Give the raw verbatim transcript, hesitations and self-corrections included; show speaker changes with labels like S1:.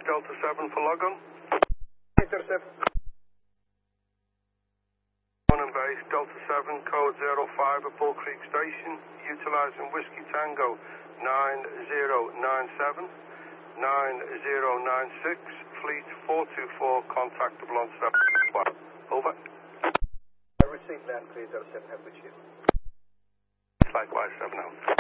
S1: Delta seven for logon.
S2: Intercept.
S1: On and base, Delta seven, code zero five at Bull Creek Station, utilizing Whiskey Tango nine zero nine seven, nine zero nine six, fleet four two four, contactable on seven. Over.
S2: I received land clear zero seven, have good shift.
S1: Likewise, seven out.